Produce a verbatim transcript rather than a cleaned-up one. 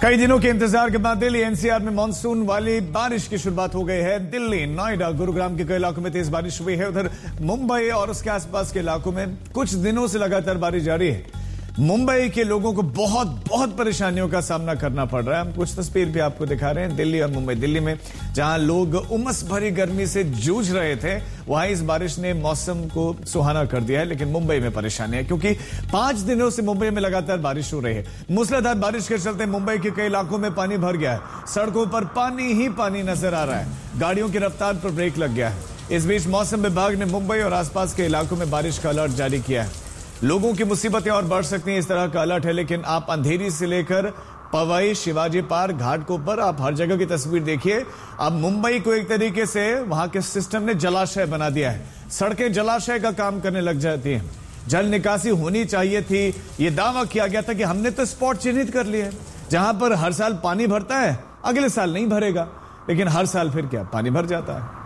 कई दिनों के इंतजार के बाद दिल्ली एनसीआर में मानसून वाली बारिश की शुरुआत हो गई है। दिल्ली, नोएडा, गुरुग्राम के कई इलाकों में तेज बारिश हुई है। उधर मुंबई और उसके आसपास के इलाकों में कुछ दिनों से लगातार बारिश जारी है। मुंबई के लोगों को बहुत बहुत परेशानियों का सामना करना पड़ रहा है। हम कुछ तस्वीर भी आपको दिखा रहे हैं दिल्ली और मुंबई। दिल्ली में जहां लोग उमस भरी गर्मी से जूझ रहे थे, वहां इस बारिश ने मौसम को सुहाना कर दिया है। लेकिन मुंबई में परेशानी है क्योंकि पांच दिनों से मुंबई में लगातार बारिश हो रही है। मूसलाधार बारिश के चलते मुंबई के कई इलाकों में पानी भर गया है। सड़कों पर पानी ही पानी नजर आ रहा है। गाड़ियों की रफ्तार पर ब्रेक लग गया है। इस बीच मौसम विभाग ने मुंबई और आसपास के इलाकों में बारिश का अलर्ट जारी किया है। लोगों की मुसीबतें और बढ़ सकती हैं, इस तरह का अलर्ट है। लेकिन आप अंधेरी से लेकर पवई, शिवाजी पार्क, घाटकोपर, आप हर जगह की तस्वीर देखिए। अब मुंबई को एक तरीके से वहां के सिस्टम ने जलाशय बना दिया है। सड़कें जलाशय का काम करने लग जाती हैं। जल निकासी होनी चाहिए थी, यह दावा किया गया था कि हमने तो स्पॉट चिन्हित कर लिए जहां पर हर साल पानी भरता है, अगले साल नहीं भरेगा। लेकिन हर साल फिर क्या पानी भर जाता है।